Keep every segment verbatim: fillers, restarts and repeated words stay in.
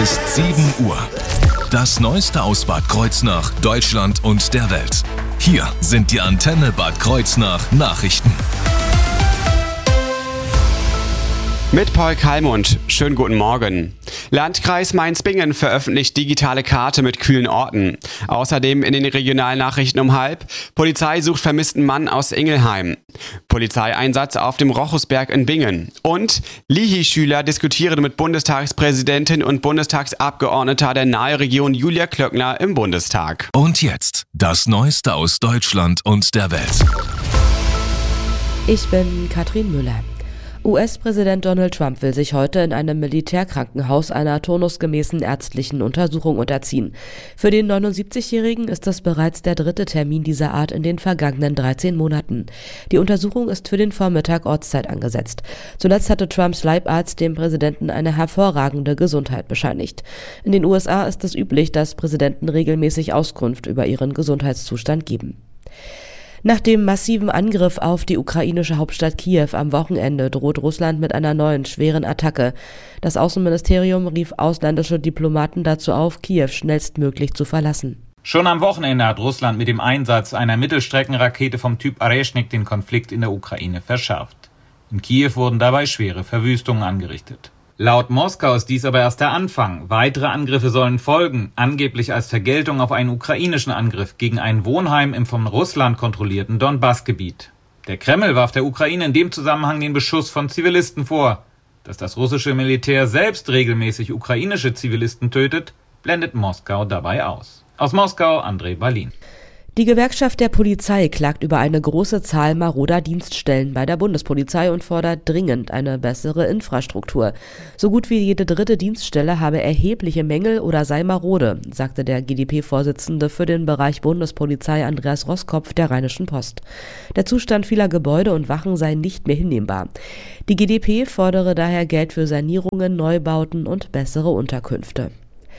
ist sieben Uhr. Das Neueste aus Bad Kreuznach, Deutschland und der Welt. Hier sind die Antenne Bad Kreuznach Nachrichten. Mit Paul Kalmund. Schönen guten Morgen. Landkreis Mainz-Bingen veröffentlicht digitale Karte mit kühlen Orten. Außerdem in den Regionalnachrichten um halb: Polizei sucht vermissten Mann aus Ingelheim. Polizeieinsatz auf dem Rochusberg in Bingen. Und Lihi-Schüler diskutieren mit Bundestagspräsidentin und Bundestagsabgeordneter der Nahe-Region Julia Klöckner im Bundestag. Und jetzt das Neueste aus Deutschland und der Welt. Ich bin Katrin Müller. U S-Präsident Donald Trump will sich heute in einem Militärkrankenhaus einer turnusgemäßen ärztlichen Untersuchung unterziehen. Für den neunundsiebzigjährigen ist das bereits der dritte Termin dieser Art in den vergangenen dreizehn Monaten. Die Untersuchung ist für den Vormittag Ortszeit angesetzt. Zuletzt hatte Trumps Leibarzt dem Präsidenten eine hervorragende Gesundheit bescheinigt. In den U S A ist es üblich, dass Präsidenten regelmäßig Auskunft über ihren Gesundheitszustand geben. Nach dem massiven Angriff auf die ukrainische Hauptstadt Kiew am Wochenende droht Russland mit einer neuen schweren Attacke. Das Außenministerium rief ausländische Diplomaten dazu auf, Kiew schnellstmöglich zu verlassen. Schon am Wochenende hat Russland mit dem Einsatz einer Mittelstreckenrakete vom Typ Areshnik den Konflikt in der Ukraine verschärft. In Kiew wurden dabei schwere Verwüstungen angerichtet. Laut Moskau ist dies aber erst der Anfang. Weitere Angriffe sollen folgen, angeblich als Vergeltung auf einen ukrainischen Angriff gegen ein Wohnheim im von Russland kontrollierten Donbass-Gebiet. Der Kreml warf der Ukraine in dem Zusammenhang den Beschuss von Zivilisten vor. Dass das russische Militär selbst regelmäßig ukrainische Zivilisten tötet, blendet Moskau dabei aus. Aus Moskau, André Berlin. Die Gewerkschaft der Polizei klagt über eine große Zahl maroder Dienststellen bei der Bundespolizei und fordert dringend eine bessere Infrastruktur. So gut wie jede dritte Dienststelle habe erhebliche Mängel oder sei marode, sagte der G d P-Vorsitzende für den Bereich Bundespolizei Andreas Roskopf der Rheinischen Post. Der Zustand vieler Gebäude und Wachen sei nicht mehr hinnehmbar. Die G d P fordere daher Geld für Sanierungen, Neubauten und bessere Unterkünfte.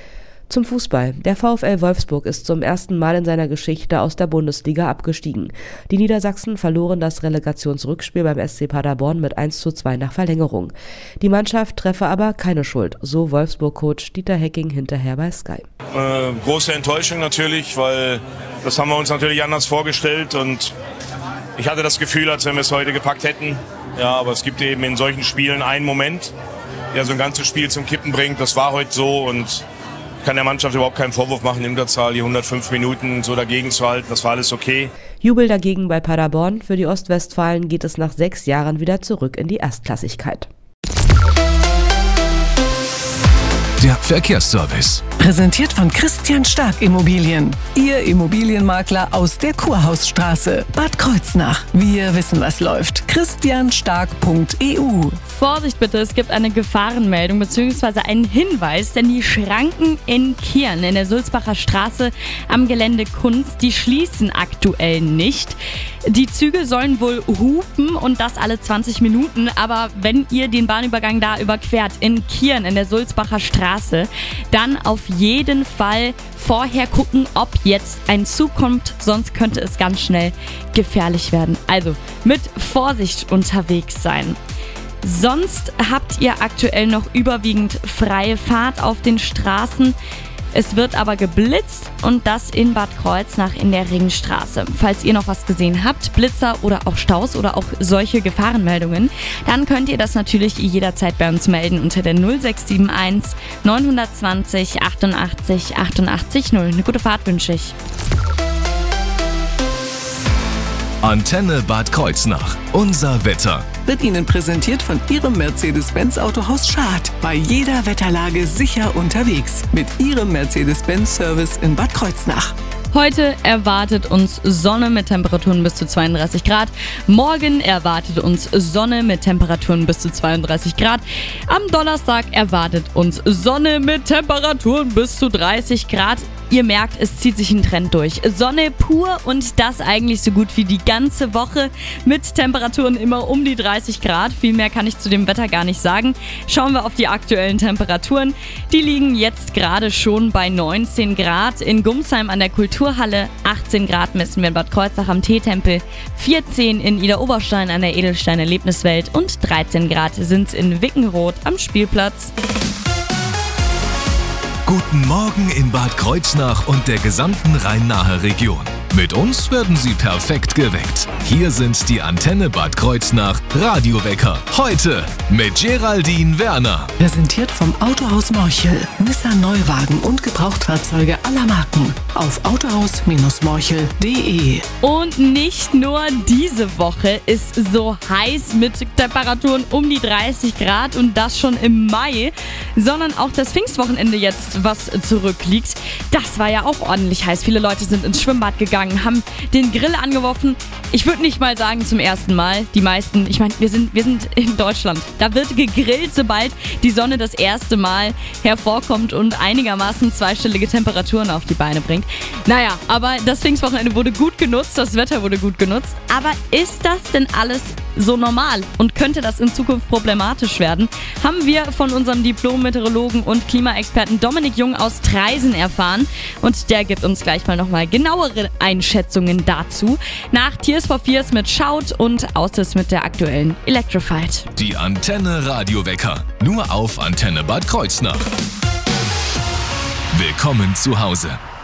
Zum Fußball. Der VfL Wolfsburg ist zum ersten Mal in seiner Geschichte aus der Bundesliga abgestiegen. Die Niedersachsen verloren das Relegationsrückspiel beim S C Paderborn mit eins zu zwei nach Verlängerung. Die Mannschaft treffe aber keine Schuld, so Wolfsburg-Coach Dieter Hecking hinterher bei Sky. Äh, große Enttäuschung natürlich, weil das haben wir uns natürlich anders vorgestellt und ich hatte das Gefühl, als wenn wir es heute gepackt hätten. Ja, aber es gibt eben in solchen Spielen einen Moment, der so ein ganzes Spiel zum Kippen bringt. Das war heute so und kann der Mannschaft überhaupt keinen Vorwurf machen, in Unterzahl die hundertfünf Minuten so dagegen zu halten. Das war alles okay. Jubel dagegen bei Paderborn. Für die Ostwestfalen geht es nach sechs Jahren wieder zurück in die Erstklassigkeit. Der Verkehrsservice. Präsentiert von Christian Stark Immobilien. Ihr Immobilienmakler aus der Kurhausstraße. Bad Kreuznach. Wir wissen, was läuft. christian stark punkt e u. Vorsicht bitte, es gibt eine Gefahrenmeldung bzw. einen Hinweis, denn die Schranken in Kirn in der Sulzbacher Straße am Gelände Kunst, die schließen aktuell nicht. Die Züge sollen wohl hupen und das alle zwanzig Minuten, aber wenn ihr den Bahnübergang da überquert in Kirn in der Sulzbacher Straße, dann auf jeden Fall vorher gucken, ob jetzt ein Zug kommt, sonst könnte es ganz schnell gefährlich werden. Also mit Vorsicht unterwegs sein. Sonst habt ihr aktuell noch überwiegend freie Fahrt auf den Straßen. Es wird aber geblitzt und das in Bad Kreuznach in der Ringstraße. Falls ihr noch was gesehen habt, Blitzer oder auch Staus oder auch solche Gefahrenmeldungen, dann könnt ihr das natürlich jederzeit bei uns melden unter der null sechs sieben eins neun zwei null achtundachtzig achtundachtzig null. Eine gute Fahrt wünsche ich. Antenne Bad Kreuznach. Unser Wetter. Wird Ihnen präsentiert von Ihrem Mercedes-Benz Autohaus Schad. Bei jeder Wetterlage sicher unterwegs. Mit Ihrem Mercedes-Benz-Service in Bad Kreuznach. Heute erwartet uns Sonne mit Temperaturen bis zu zweiunddreißig Grad. Morgen erwartet uns Sonne mit Temperaturen bis zu zweiunddreißig Grad. Am Donnerstag erwartet uns Sonne mit Temperaturen bis zu dreißig Grad. Ihr merkt, es zieht sich ein Trend durch. Sonne pur und das eigentlich so gut wie die ganze Woche mit Temperaturen immer um die dreißig Grad. Viel mehr kann ich zu dem Wetter gar nicht sagen. Schauen wir auf die aktuellen Temperaturen. Die liegen jetzt gerade schon bei neunzehn Grad. In Gumsheim an der Kulturhalle achtzehn Grad messen wir in Bad Kreuznach am Teetempel, vierzehn in Idar-Oberstein an der Edelstein Erlebniswelt und dreizehn Grad sind es in Wickenroth am Spielplatz. Guten Morgen in Bad Kreuznach und der gesamten Rhein-Nahe Region. Mit uns werden Sie perfekt geweckt. Hier sind die Antenne Bad Kreuznach Radiowecker. Heute mit Geraldine Werner. Präsentiert vom Autohaus Morchel. Nissan Neuwagen und Gebrauchtfahrzeuge aller Marken. Auf autohaus Morchel punkt de. Und nicht nur diese Woche ist so heiß mit Temperaturen um die dreißig Grad und das schon im Mai, sondern auch das Pfingstwochenende jetzt, was zurückliegt. Das war ja auch ordentlich heiß. Viele Leute sind ins Schwimmbad gegangen, haben den Grill angeworfen. Ich würde nicht mal sagen zum ersten Mal. Die meisten, ich meine, wir sind, wir sind in Deutschland. Da wird gegrillt, sobald die Sonne das erste Mal hervorkommt und einigermaßen zweistellige Temperaturen auf die Beine bringt. Naja, aber das Pfingstwochenende wurde gut genutzt, das Wetter wurde gut genutzt. Aber ist das denn alles so normal? Und könnte das in Zukunft problematisch werden? Haben wir von unserem Diplom-Meteorologen und Klimaexperten Dominik Jung aus Traisen erfahren. Und der gibt uns gleich mal nochmal genauere Einschätzungen dazu. Nach Tears for Fears mit Shout und Ausis mit der aktuellen Electrified. Die Antenne Radiowecker. Nur auf Antenne Bad Kreuznach. Willkommen zu Hause.